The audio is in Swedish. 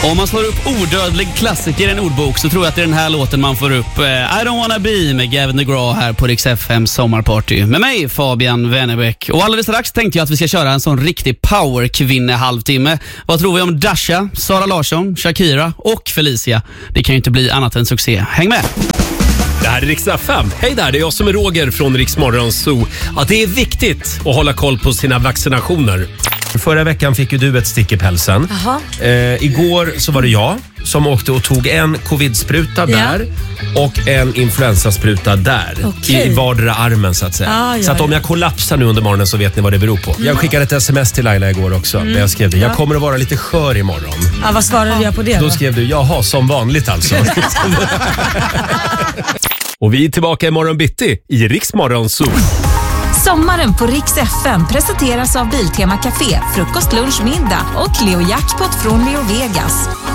Om man slår upp odödlig klassiker i en ordbok så tror jag att det är den här låten man får upp. I don't wanna be med Gavin DeGraw här på Rix FM sommarparty. Med mig, Fabian Wennerbäck. Och alldeles strax tänkte jag att vi ska köra en sån riktig powerkvinne-halvtimme. Vad tror vi om Dasha, Sara Larsson, Shakira och Felicia? Det kan ju inte bli annat än succé. Häng med! Det här är Rix FM. Hej där, det är jag som är Roger från Rix Morgon Zoo. Att det är viktigt att hålla koll på sina vaccinationer. Förra veckan fick ju du ett stick i pälsen. Igår så var det jag som åkte och tog en covid-spruta där och en influensaspruta där. I vardera armen så att säga. Så att om jag kollapsar nu under morgonen så vet ni vad det beror på. Jag skickade ett sms till Laila igår också där jag skrev det. Jag kommer att vara lite skör imorgon. Ja, vad svarade jag på det då? Då skrev du, jaha, som vanligt alltså. Och vi är tillbaka imorgon bitti i Rix Morgon Zoo. Sommaren på Rix FM presenteras av Biltema Café, frukost, lunch, middag och Leo Jackpot från Leo Vegas.